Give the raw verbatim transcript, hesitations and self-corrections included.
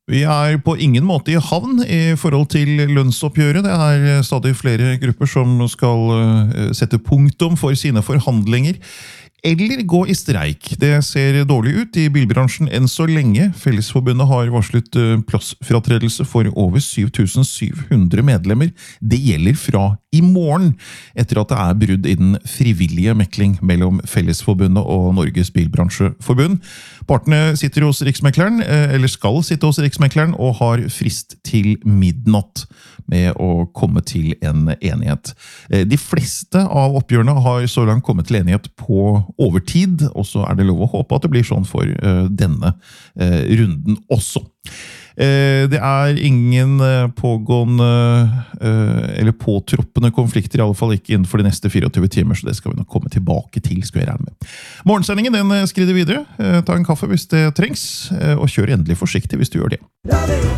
Vi er på ingen måte i havn i forhold til lønnsoppgjøret. Det er stadig flere grupper som skal sette punktum for sine forhandlinger. Eller gå i streik. Det ser dårlig ut i bilbransjen enn så lenge. Fellesforbundet har varslet plassfratredelse for over syv tusen syv hundre medlemmer. Det gjelder fra i morgen, etter at det er brudd i den frivillige mekling mellom Fellesforbundet og Norges Bilbransjeforbund. Partene sitter hos Riksmekleren, eller skal sitte hos Riksmekleren, og har frist til midnatt med å komme til en enighet. De fleste av oppgjørene har så langt kommet til enighet på overtid, og så er det lov å håpe at det blir sånn for uh, denne uh, runden også. Uh, det er ingen uh, pågående uh, eller påtroppende konflikter, i alle fall ikke innenfor de neste tjuefire timer, så det skal vi nok komme tilbake til, skal jeg regne med. Morgensendingen den skrider videre. Uh, ta en kaffe hvis det trengs, uh, og kjør endelig forsiktig hvis du gjør det.